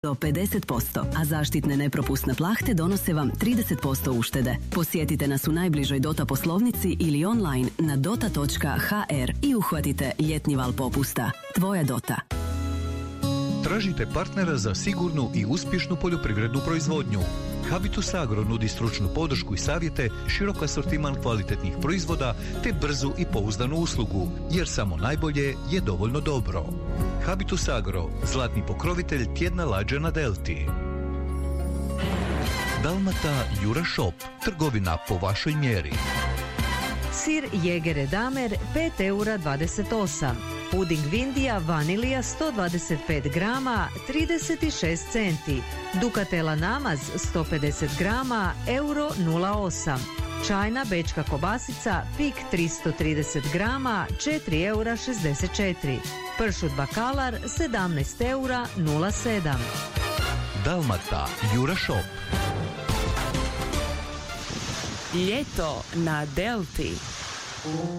do 50%, a zaštitne nepropusne plahte donose vam 30% uštede. Posjetite nas u najbližoj Dota poslovnici ili online na dota.hr i uhvatite ljetni val popusta. Tvoja Dota. Tražite partnera za sigurnu i uspješnu poljoprivrednu proizvodnju. Habitus Agro nudi stručnu podršku i savjete, širok asortiman kvalitetnih proizvoda te brzu i pouzdanu uslugu, jer samo najbolje je dovoljno dobro. Habitus Agro, zlatni pokrovitelj tjedna lađe na Delti. Dalmata Jura Shop, trgovina po vašoj mjeri. Sir Jegere Damer 5,28 €. Puding Vindija vanilija 125 grama 36 centi. Ducatela namaz 150 grama €0,8. Čajna bečka kobasica Pik 330 grama 4,64 €. Pršut bakalar 17,07 €. Dalmata Jura Shop. Ljeto na Delti.